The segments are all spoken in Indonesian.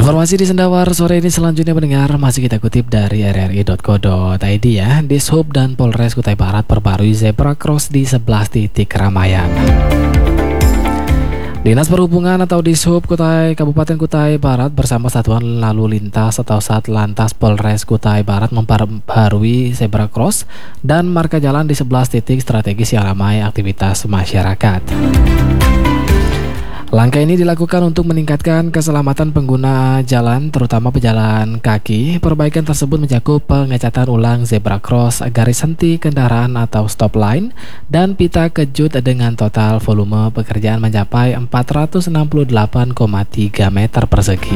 Informasi di Sendawar sore ini selanjutnya mendengar masih kita kutip dari rri.co.id ya. Dishub dan Polres Kutai Barat perbarui zebra cross di 11 titik keramaian. Dinas Perhubungan atau Dishub Kabupaten Kutai Barat bersama Satuan Lalu Lintas atau Satlantas Polres Kutai Barat memperbarui zebra cross dan marka jalan di 11 titik strategis yang ramai aktivitas masyarakat. Langkah ini dilakukan untuk meningkatkan keselamatan pengguna jalan, terutama pejalan kaki. Perbaikan tersebut mencakup pengecatan ulang zebra cross, garis henti kendaraan atau stop line, dan pita kejut dengan total volume pekerjaan mencapai 468,3 meter persegi.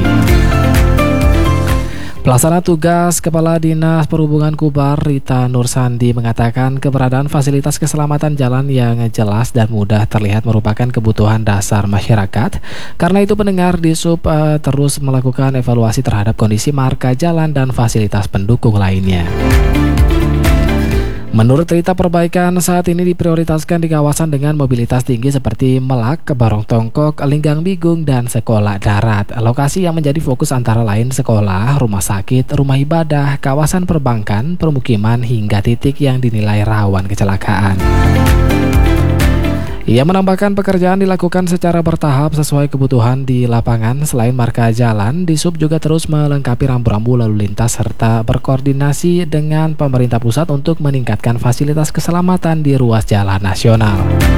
Pelaksana tugas Kepala Dinas Perhubungan Kubar Rita Nursandi mengatakan keberadaan fasilitas keselamatan jalan yang jelas dan mudah terlihat merupakan kebutuhan dasar masyarakat. Karena itu pendengar Dishub terus melakukan evaluasi terhadap kondisi marka jalan dan fasilitas pendukung lainnya. Menurut Rita, perbaikan saat ini diprioritaskan di kawasan dengan mobilitas tinggi seperti Melak, Barong Tongkok, Linggang Bigung, dan Sekolah Darat. Lokasi yang menjadi fokus antara lain sekolah, rumah sakit, rumah ibadah, kawasan perbankan, permukiman, hingga titik yang dinilai rawan kecelakaan. Ia menambahkan pekerjaan dilakukan secara bertahap sesuai kebutuhan di lapangan. Selain marka jalan, Dishub juga terus melengkapi rambu-rambu lalu lintas serta berkoordinasi dengan pemerintah pusat untuk meningkatkan fasilitas keselamatan di ruas jalan nasional.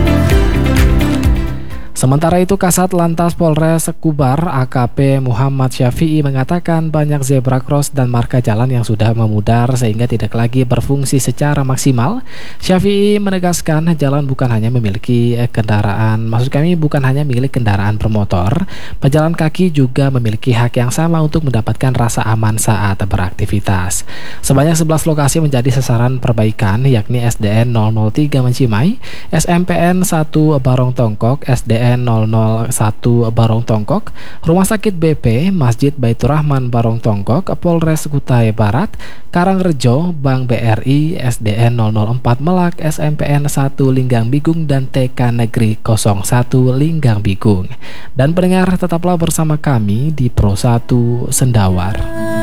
Sementara itu, Kasat Lantas Polres Kubar AKP Muhammad Syafi'i mengatakan banyak zebra cross dan marka jalan yang sudah memudar sehingga tidak lagi berfungsi secara maksimal. Syafi'i menegaskan jalan bukan hanya memiliki bukan hanya milik kendaraan bermotor, pejalan kaki juga memiliki hak yang sama untuk mendapatkan rasa aman saat beraktivitas. Sebanyak 11 lokasi menjadi sasaran perbaikan, yakni SDN 003 Mencimai, SMPN 1 Barong Tongkok, SDN 001 Barong Tongkok, Rumah Sakit BP, Masjid Baitur Rahman Barong Tongkok, Polres Kutai Barat, Karangrejo, Bank BRI, SDN 004 Melak, SMPN 1 Linggang Bigung, dan TK Negeri 01 Linggang Bigung. Dan pendengar, tetaplah bersama kami di Pro 1 Sendawar.